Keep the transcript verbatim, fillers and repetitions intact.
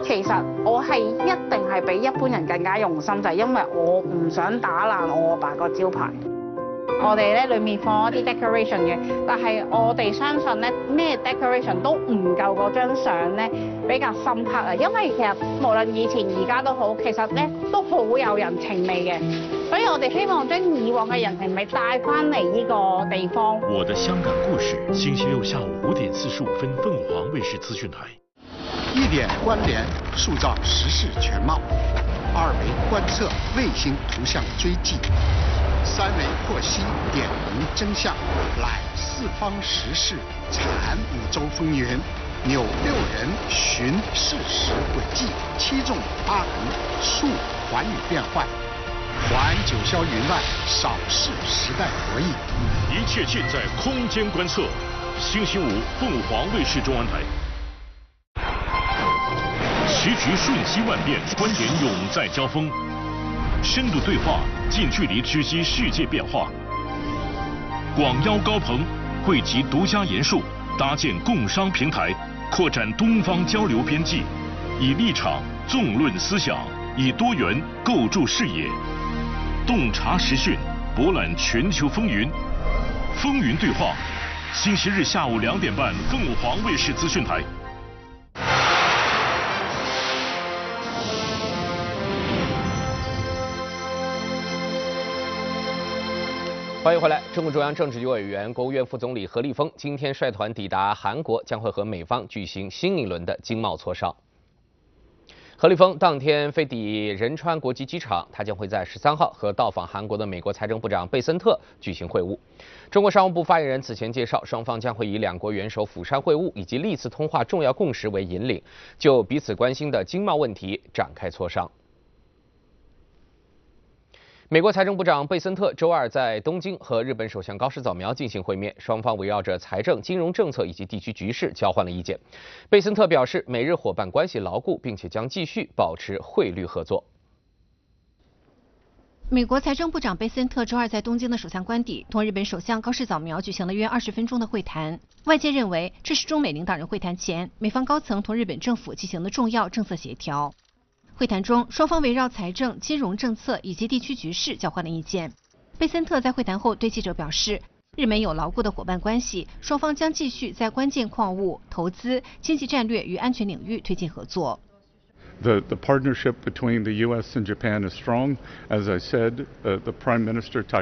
其實我係一定係比一般人更加用心，就係因為我唔想打爛我阿爸個招牌。我哋咧裡面放一啲 decoration 嘅，但係我哋相信咧咩 decoration 都唔夠嗰張相咧比較深刻啊！因為其實無論以前而家都好，其實咧都好有人情味嘅，所以我哋希望將以往嘅人情味帶翻嚟呢個地方。 我的香港故事，星期六下午五點四十五分，鳳凰衛視資訊台。 一點關聯，塑造時事全貌；二維觀測，衛星圖像追跡；三維剖析，點明真相；攬四方時事，產五洲風雲；紐六人，尋事實軌跡；七縱八橫，述寰宇變幻；環九霄雲外，掃視時代博弈。 一切盡在空間觀測。星期五，鳳凰衛視中文台。時局瞬息萬變，觀點永在交鋒，深度對話，近距離直擊世界變化。廣邀高朋，匯集獨家研述，搭建共商平台，擴展東方交流邊際，以立場縱論思想，以多元構築視野，洞察時訊，博覽全球風雲。風雲對話，星期日下午兩點半，鳳凰衛視資訊台。 欢迎回来。中共中央政治局委员、国务院副总理何立峰今天率团抵达韩国，将会和美方举行新一轮的经贸磋商。何立峰当天飞抵仁川国际机场，他将会在十三号和到访韩国的美国财政部长贝森特举行会晤。中国商务部发言人此前介绍，双方将会以两国元首釜山会晤以及历次通话重要共识为引领，就彼此关心的经贸问题展开磋商。美国财政部长贝森特周二在东京和日本首相高市早苗进行会面，双方围绕着财政、金融政策以及地区局势交换了意见。贝森特表示，美日伙伴关系牢固，并且将继续保持汇率合作。 美国财政部长贝森特周二在东京的首相官邸同日本首相高市早苗举行了约二十分钟的会谈。外界认为，这是中美领导人会谈前美方高层同日本政府进行的重要政策协调。会谈中，双方围绕财政、金融政策以及地区局势交换了意见。贝森特在会谈后对记者表示，日美有牢固的伙伴关系，双方将继续在关键矿物、投资、经济战略与安全领域推进合作。 The, the partnership between the U S and Japan is strong. As I said, uh, the Prime Minister